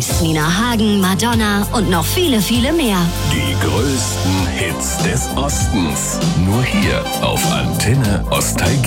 Selbst Nina Hagen, Madonna und noch viele, viele mehr. Die größten Hits des Ostens. Nur hier auf Antenne Ostalgie.